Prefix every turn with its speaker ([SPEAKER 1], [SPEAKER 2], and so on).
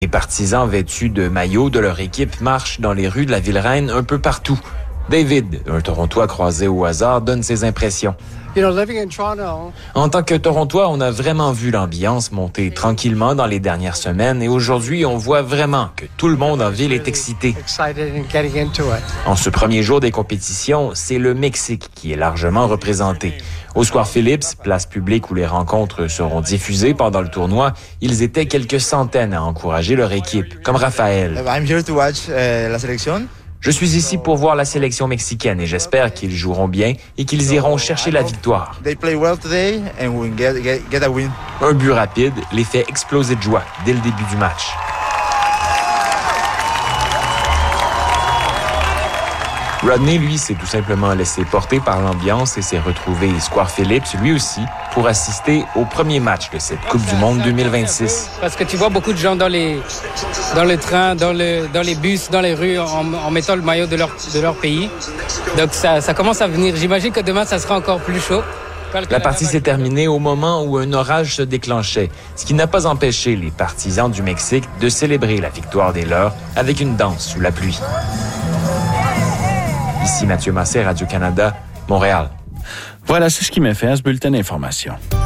[SPEAKER 1] Les partisans vêtus de maillots de leur équipe marchent dans les rues de la ville reine un peu partout. David, un Torontois croisé au hasard, donne ses impressions. En tant que Torontois, on a vraiment vu l'ambiance monter tranquillement dans les dernières semaines et aujourd'hui, on voit vraiment que tout le monde en ville est excité. En ce premier jour des compétitions, c'est le Mexique qui est largement représenté. Au Square Phillips, place publique où les rencontres seront diffusées pendant le tournoi, ils étaient quelques centaines à encourager leur équipe, comme Raphaël.
[SPEAKER 2] I'm here to watch la sélection.
[SPEAKER 1] Je suis ici pour voir la sélection mexicaine et j'espère qu'ils joueront bien et qu'ils iront chercher la victoire.
[SPEAKER 2] They play well today and we get a win.
[SPEAKER 1] Un but rapide les fait exploser de joie dès le début du match. Rodney, lui, s'est tout simplement laissé porter par l'ambiance et s'est retrouvé Square Phillips, lui aussi, pour assister au premier match de cette Coupe du Monde 2026.
[SPEAKER 3] Parce que tu vois beaucoup de gens dans le train, dans les bus, dans les rues, en mettant le maillot de leur pays. Donc ça commence à venir. J'imagine que demain, ça sera encore plus chaud.
[SPEAKER 1] La partie s'est terminée au moment où un orage se déclenchait, ce qui n'a pas empêché les partisans du Mexique de célébrer la victoire des leurs avec une danse sous la pluie. Ici Mathieu Massé, Radio-Canada, Montréal.
[SPEAKER 4] Voilà, c'est ce qui m'a fait à ce bulletin d'information.